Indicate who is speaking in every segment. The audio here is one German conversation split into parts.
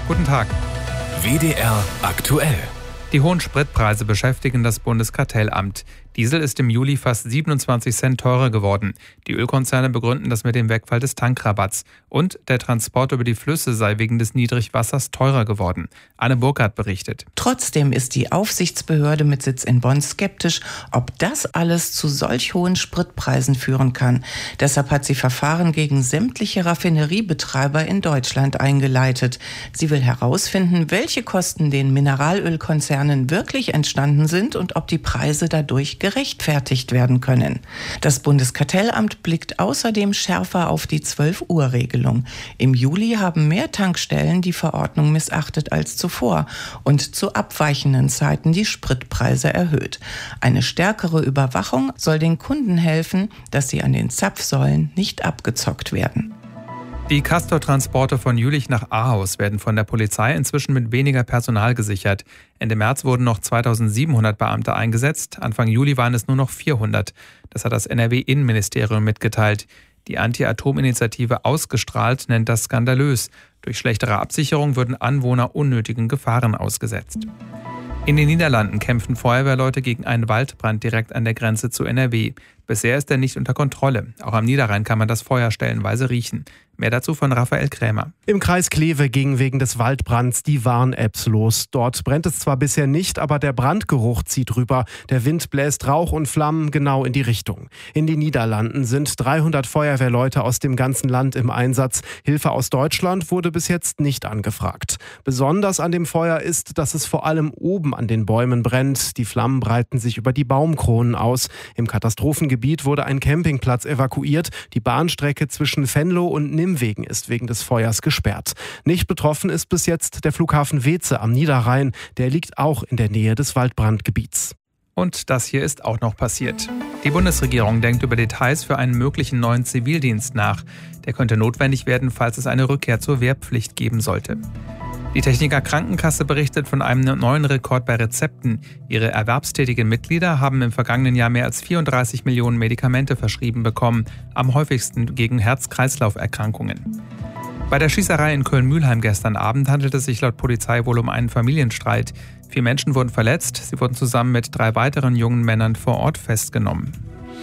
Speaker 1: Guten Tag.
Speaker 2: WDR aktuell.
Speaker 1: Die hohen Spritpreise beschäftigen das Bundeskartellamt. Diesel ist im Juli fast 27 Cent teurer geworden. Die Ölkonzerne begründen das mit dem Wegfall des Tankrabatts. Und der Transport über die Flüsse sei wegen des Niedrigwassers teurer geworden. Anne Burkhardt berichtet.
Speaker 3: Trotzdem ist die Aufsichtsbehörde mit Sitz in Bonn skeptisch, ob das alles zu solch hohen Spritpreisen führen kann. Deshalb hat sie Verfahren gegen sämtliche Raffineriebetreiber in Deutschland eingeleitet. Sie will herausfinden, welche Kosten den Mineralölkonzernen wirklich entstanden sind und ob die Preise dadurch gerechtfertigt werden können. Das Bundeskartellamt blickt außerdem schärfer auf die 12-Uhr-Regelung. Im Juli haben mehr Tankstellen die Verordnung missachtet als zuvor und zu abweichenden Zeiten die Spritpreise erhöht. Eine stärkere Überwachung soll den Kunden helfen, dass sie an den Zapfsäulen nicht abgezockt werden.
Speaker 1: Die Castor-Transporte von Jülich nach Ahaus werden von der Polizei inzwischen mit weniger Personal gesichert. Ende März wurden noch 2700 Beamte eingesetzt, Anfang Juli waren es nur noch 400. Das hat das NRW-Innenministerium mitgeteilt. Die Anti-Atom-Initiative Ausgestrahlt nennt das skandalös. Durch schlechtere Absicherung würden Anwohner unnötigen Gefahren ausgesetzt. In den Niederlanden kämpfen Feuerwehrleute gegen einen Waldbrand direkt an der Grenze zu NRW. Bisher ist er nicht unter Kontrolle. Auch am Niederrhein kann man das Feuer stellenweise riechen. Mehr dazu von Raphael Krämer.
Speaker 4: Im Kreis Kleve ging wegen des Waldbrands die Warn-Apps los. Dort brennt es zwar bisher nicht, aber der Brandgeruch zieht rüber. Der Wind bläst Rauch und Flammen genau in die Richtung. In den Niederlanden sind 300 Feuerwehrleute aus dem ganzen Land im Einsatz. Hilfe aus Deutschland wurde bis jetzt nicht angefragt. Besonders an dem Feuer ist, dass es vor allem oben an den Bäumen brennt. Die Flammen breiten sich über die Baumkronen aus. Im Katastrophengebiet wurde ein Campingplatz evakuiert. Die Bahnstrecke zwischen Venlo und Nimwegen ist wegen des Feuers gesperrt. Nicht betroffen ist bis jetzt der Flughafen Weeze am Niederrhein. Der liegt auch in der Nähe des Waldbrandgebiets.
Speaker 1: Und das hier ist auch noch passiert. Die Bundesregierung denkt über Details für einen möglichen neuen Zivildienst nach. Der könnte notwendig werden, falls es eine Rückkehr zur Wehrpflicht geben sollte. Die Techniker Krankenkasse berichtet von einem neuen Rekord bei Rezepten. Ihre erwerbstätigen Mitglieder haben im vergangenen Jahr mehr als 34 Millionen Medikamente verschrieben bekommen, am häufigsten gegen Herz-Kreislauf-Erkrankungen. Bei der Schießerei in Köln-Mülheim gestern Abend handelt es sich laut Polizei wohl um einen Familienstreit. 4 Menschen wurden verletzt, sie wurden zusammen mit 3 weiteren jungen Männern vor Ort festgenommen.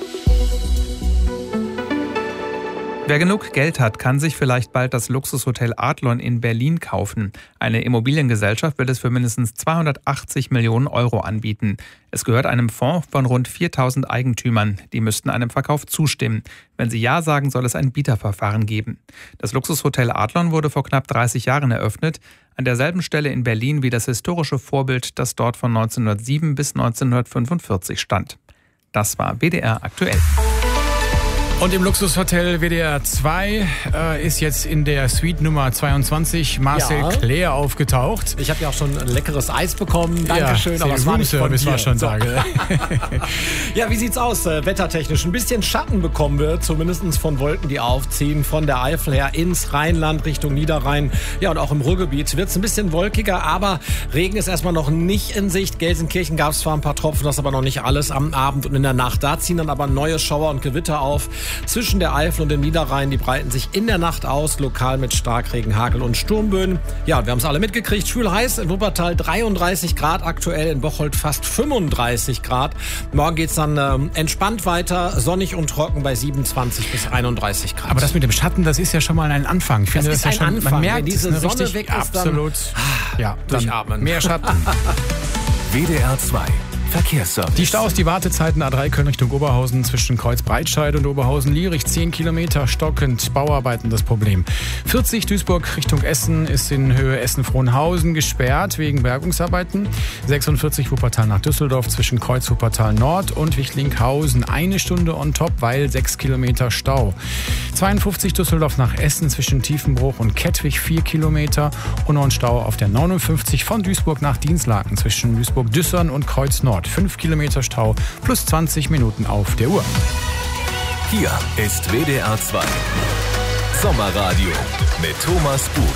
Speaker 1: Wer genug Geld hat, kann sich vielleicht bald das Luxushotel Adlon in Berlin kaufen. Eine Immobiliengesellschaft will es für mindestens 280 Millionen Euro anbieten. Es gehört einem Fonds von rund 4000 Eigentümern. Die müssten einem Verkauf zustimmen. Wenn sie Ja sagen, soll es ein Bieterverfahren geben. Das Luxushotel Adlon wurde vor knapp 30 Jahren eröffnet. An derselben Stelle in Berlin wie das historische Vorbild, das dort von 1907 bis 1945 stand. Das war WDR aktuell.
Speaker 5: Und im Luxushotel WDR 2 ist jetzt in der Suite Nummer 22 Marcel Claire aufgetaucht.
Speaker 6: Ich habe ja auch schon ein leckeres Eis bekommen. Dankeschön, aber es war nicht von mir.
Speaker 5: War schon sage.
Speaker 6: Ja, wie sieht's aus wettertechnisch? Ein bisschen Schatten bekommen wir, zumindest von Wolken, die aufziehen. Von der Eifel her ins Rheinland Richtung Niederrhein. Ja, und auch im Ruhrgebiet wird es ein bisschen wolkiger, aber Regen ist erstmal noch nicht in Sicht. Gelsenkirchen gab es zwar ein paar Tropfen, das aber noch nicht alles am Abend und in der Nacht. Da ziehen dann aber neue Schauer und Gewitter auf. Zwischen der Eifel und dem Niederrhein, die breiten sich in der Nacht aus, lokal mit Starkregen, Hagel und Sturmböen. Ja, wir haben es alle mitgekriegt, schwül heiß, in Wuppertal 33 Grad, aktuell in Bocholt fast 35 Grad. Morgen geht's dann entspannt weiter, sonnig und trocken bei 27 bis 31 Grad.
Speaker 5: Aber das mit dem Schatten, das ist ja schon mal ein Anfang. Ich finde,
Speaker 6: das ist ja schon,
Speaker 5: Anfang. Man merkt,
Speaker 6: wenn diese Sonne
Speaker 5: richtig,
Speaker 6: weg ist,
Speaker 5: absolut.
Speaker 6: Dann,
Speaker 5: ja,
Speaker 6: durchatmen.
Speaker 5: Mehr Schatten.
Speaker 2: WDR 2 Verkehrsservice.
Speaker 5: Die Staus, die Wartezeiten A3 Köln Richtung Oberhausen zwischen Kreuz-Breitscheid und Oberhausen-Lierich 10 Kilometer stockend, Bauarbeiten das Problem. 40 Duisburg Richtung Essen ist in Höhe Essen-Frohnhausen gesperrt wegen Bergungsarbeiten. 46 Wuppertal nach Düsseldorf zwischen Kreuz Wuppertal Nord und Wichtlinghausen 1 Stunde on top, weil 6 Kilometer Stau. 52 Düsseldorf nach Essen zwischen Tiefenbruch und Kettwig 4 Kilometer und noch ein Stau auf der 59 von Duisburg nach Dienstlaken zwischen Duisburg-Düssern und Kreuz Nord. 5 Kilometer Stau plus 20 Minuten auf der Uhr.
Speaker 2: Hier ist WDR 2 Sommerradio mit Thomas Buch.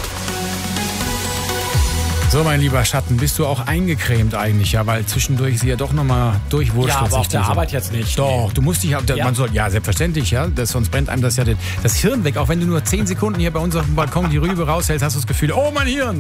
Speaker 5: So, mein lieber Schatten, bist du auch eingecremt eigentlich, ja, weil zwischendurch sie ja doch nochmal durchwurschtelt.
Speaker 6: Ja, aber auf
Speaker 5: sich
Speaker 6: der
Speaker 5: diese.
Speaker 6: Arbeit jetzt nicht.
Speaker 5: Doch, du musst dich,
Speaker 6: Ja?
Speaker 5: man soll, ja, selbstverständlich, ja, sonst brennt einem das ja das Hirn weg. Auch wenn du nur 10 Sekunden hier bei unserem Balkon die Rübe raushältst, hast du das Gefühl, oh, mein Hirn.